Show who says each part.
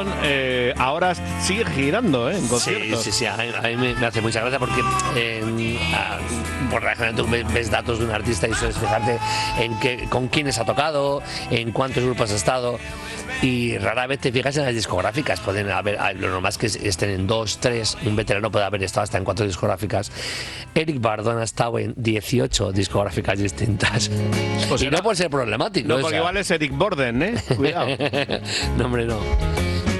Speaker 1: ahora sigue girando en conciertos.
Speaker 2: Sí, a mí me hace mucha gracia porque por la general tú ves datos de un artista y sueles fijarte en con quiénes ha tocado, en cuántos grupos ha estado, y rara vez te fijas en las discográficas. Pueden haber, lo normal es que estén en 2, 3, un veterano puede haber estado hasta en 4 discográficas. Eric Burdon ha estado en 18 discográficas distintas.
Speaker 1: Pues
Speaker 2: y no por ser problemático.
Speaker 1: No, porque igual es Eric Borden, Cuidado.
Speaker 2: No, hombre, no.